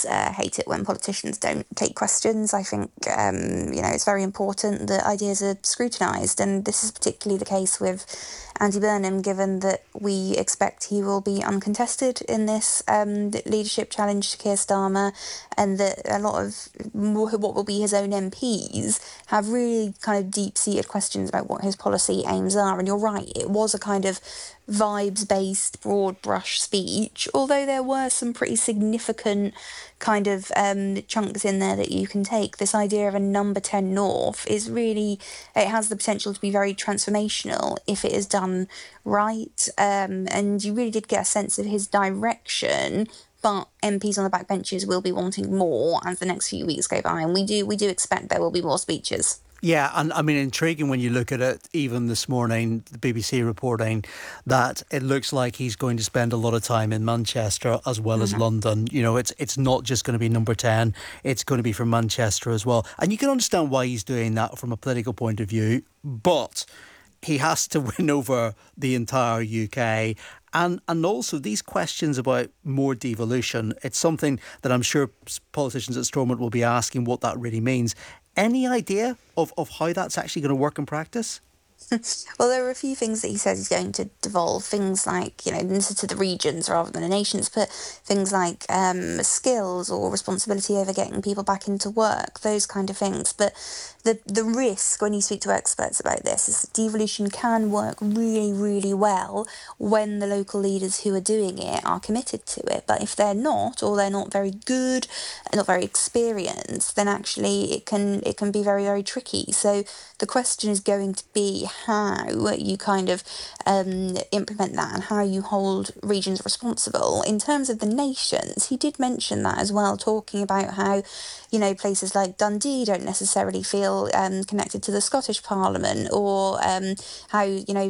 always hate it when politicians don't take questions. I think, it's very important that ideas are scrutinised, and this is particularly the case with Andy Burnham, given that we expect he will be uncontested in this leadership challenge to Keir Starmer, and that a lot of what will be his own MPs have really kind of deep-seated questions about what his policy aims are. And you're right, it was a kind of vibes-based, broad-brush speech, although there were some pretty significant kind of chunks in there that you can take. This idea of a number 10 North is really, it has the potential to be very transformational if it is done right, and you really did get a sense of his direction. But MPs on the backbenches will be wanting more as the next few weeks go by, and we do expect there will be more speeches. Yeah, and I mean, intriguing when you look at it, even this morning, the BBC reporting that it looks like he's going to spend a lot of time in Manchester as well as London. You know, it's not just going to be number 10, it's going to be from Manchester as well. And you can understand why he's doing that from a political point of view, but he has to win over the entire UK. And also these questions about more devolution, it's something that I'm sure politicians at Stormont will be asking what that really means. Any idea of how that's actually going to work in practice? Well, there are a few things that he says he's going to devolve, things like, to the regions rather than the nations, but things like skills or responsibility over getting people back into work, those kind of things. But the risk when you speak to experts about this is that devolution can work really, really well when the local leaders who are doing it are committed to it. But if they're not, or they're not very good, not very experienced, then actually it can be very, very tricky. So the question is going to be how you kind of implement that and how you hold regions responsible. In terms of the nations, he did mention that as well, talking about how, places like Dundee don't necessarily feel connected to the Scottish Parliament, or how,